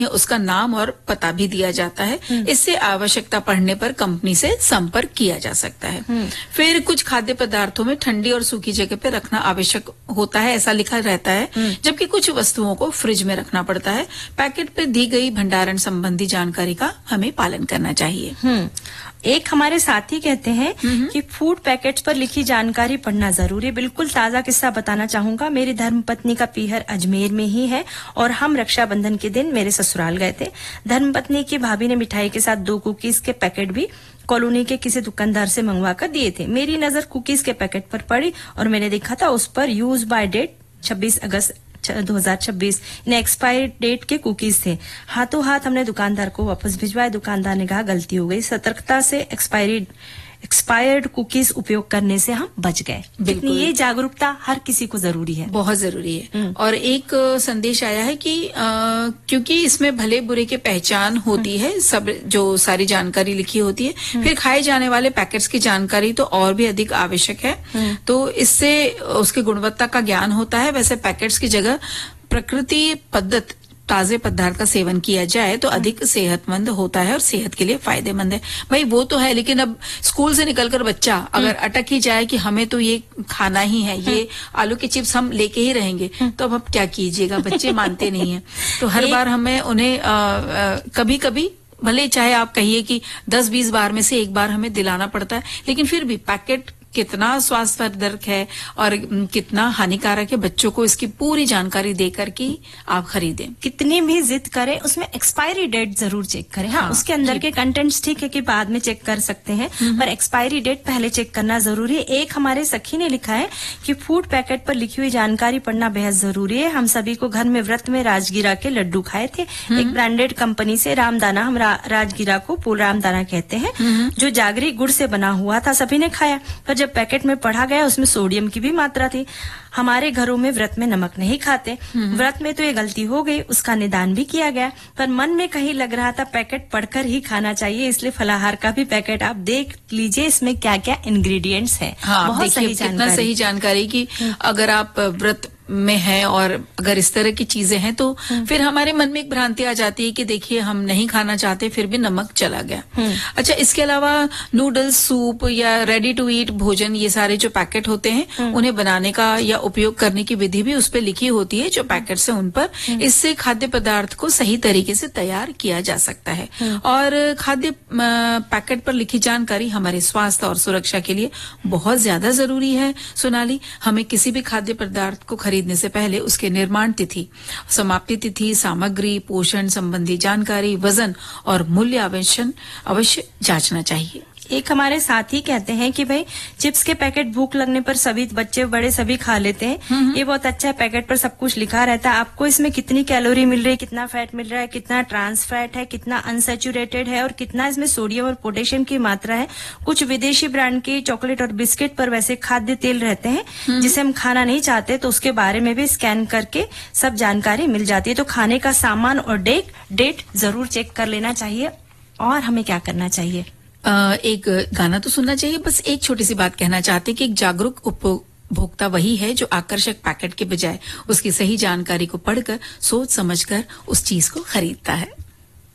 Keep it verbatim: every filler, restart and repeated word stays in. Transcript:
उसका नाम और पता भी दिया जाता है। इससे आवश्यकता पड़ने पर कंपनी से संपर्क किया जा सकता है। फिर कुछ खाद्य पदार्थों में ठंडी और सूखी जगह पे रखना आवश्यक होता है, ऐसा लिखा रहता है, जबकि कुछ वस्तुओं को फ्रिज में रखना पड़ता है। पैकेट पे दी गई भंडारण संबंधी जानकारी का हमें पालन करना चाहिए। एक हमारे साथी कहते हैं कि फूड पैकेट्स पर लिखी जानकारी पढ़ना जरूरी है। बिल्कुल ताजा किस्सा बताना चाहूंगा। मेरी धर्मपत्नी का पीहर अजमेर में ही है और हम रक्षाबंधन के दिन मेरे ससुराल गए थे। धर्मपत्नी की भाभी ने मिठाई के साथ दो कुकीज के पैकेट भी कॉलोनी के किसी दुकानदार से मंगवा कर दिए थे। मेरी नजर कुकीज के पैकेट पर पड़ी और मैंने देखा था उस पर यूज बाय डेट छब्बीस अगस्त दो हज़ार छब्बीस इन एक्सपायरी डेट के कुकीज थे। हाथों हाथ हमने दुकानदार को वापस भिजवाए। दुकानदार ने कहा गलती हो गई, सतर्कता से एक्सपायरी एक्सपायर्ड कुकीज उपयोग करने से हम बच गए। बिल्कुल, ये जागरूकता हर किसी को जरूरी है, बहुत जरूरी है। और एक संदेश आया है कि आ, क्योंकि इसमें भले बुरे की पहचान होती है, सब जो सारी जानकारी लिखी होती है, फिर खाए जाने वाले पैकेट्स की जानकारी तो और भी अधिक आवश्यक है। तो इससे उसकी गुणवत्ता का ज्ञान होता है। वैसे पैकेट्स की जगह प्रकृति पद्धत ताजे पदार्थ का सेवन किया जाए तो अधिक सेहतमंद होता है और सेहत के लिए फायदेमंद है। भाई वो तो है, लेकिन अब स्कूल से निकलकर बच्चा अगर अटक ही जाए कि हमें तो ये खाना ही है, ये आलू के चिप्स हम लेके ही रहेंगे, तो अब आप क्या कीजिएगा, बच्चे मानते नहीं है। तो हर बार हमें उन्हें आ, आ, कभी कभी भले चाहे आप कहिए कि दस बीस बार में से एक बार हमें दिलाना पड़ता है, लेकिन फिर भी पैकेट कितना स्वास्थ्यवर्धक है और कितना हानिकारक है, बच्चों को इसकी पूरी जानकारी देकर के आप खरीदें। कितनी भी जिद करें, उसमें एक्सपायरी डेट जरूर चेक करें। हाँ, उसके अंदर के कंटेंट्स ठीक है कि बाद में चेक कर सकते हैं, पर एक्सपायरी डेट पहले चेक करना जरूरी है। एक हमारे सखी ने लिखा है कि फूड पैकेट पर लिखी हुई जानकारी पढ़ना बेहद जरूरी है। हम सभी को घर में व्रत में राजगिरा के लड्डू खाए थे, एक ब्रांडेड कंपनी से रामदाना। हम रा, राजगिरा को पोल रामदाना कहते हैं, जो जागरी गुड़ से बना हुआ था। सभी ने खाया, पर जब पैकेट में पढ़ा गया उसमें सोडियम की भी मात्रा थी। हमारे घरों में व्रत में नमक नहीं खाते, व्रत में तो ये गलती हो गई, उसका निदान भी किया गया, पर मन में कहीं लग रहा था पैकेट पढ़कर ही खाना चाहिए। इसलिए फलाहार का भी पैकेट आप देख लीजिए, इसमें क्या क्या इंग्रेडिएंट्स हैं। हाँ, बहुत सही जानकारी, सही जानकारी कि अगर आप व्रत में है और अगर इस तरह की चीजें हैं तो फिर हमारे मन में एक भ्रांति आ जाती है कि देखिए हम नहीं खाना चाहते, फिर भी नमक चला गया। अच्छा, इसके अलावा नूडल्स, सूप या रेडी टू ईट भोजन, ये सारे जो पैकेट होते हैं उन्हें बनाने का या उपयोग करने की विधि भी उस पर लिखी होती है जो पैकेट से उन पर। इससे खाद्य पदार्थ को सही तरीके से तैयार किया जा सकता है। और खाद्य पैकेट पर लिखी जानकारी हमारे स्वास्थ्य और सुरक्षा के लिए बहुत ज्यादा जरूरी है। सोनाली, हमें किसी भी खाद्य पदार्थ को खरीदने से पहले उसके निर्माण तिथि, समाप्ति तिथि, सामग्री, पोषण संबंधी जानकारी, वजन और मूल्य अवश्य अवश्य जांचना चाहिए। एक हमारे साथी कहते हैं कि भाई चिप्स के पैकेट भूख लगने पर सभी बच्चे बड़े सभी खा लेते हैं, ये बहुत अच्छा है, पैकेट पर सब कुछ लिखा रहता है, आपको इसमें कितनी कैलोरी मिल रही है, कितना फैट मिल रहा है, कितना ट्रांस फैट है, कितना अनसैचुरेटेड है और कितना इसमें सोडियम और पोटेशियम की मात्रा है। कुछ विदेशी ब्रांड के चॉकलेट और बिस्किट पर वैसे खाद्य तेल रहते हैं जिसे हम खाना नहीं चाहते, तो उसके बारे में भी स्कैन करके सब जानकारी मिल जाती है। तो खाने का सामान और डेट डेट जरूर चेक कर लेना चाहिए। और हमें क्या करना चाहिए? Uh, एक गाना तो सुनना चाहिए। बस एक छोटी सी बात कहना चाहते हैं कि एक जागरूक उपभोक्ता वही है जो आकर्षक पैकेट के बजाय उसकी सही जानकारी को पढ़कर सोच समझकर उस चीज को खरीदता है।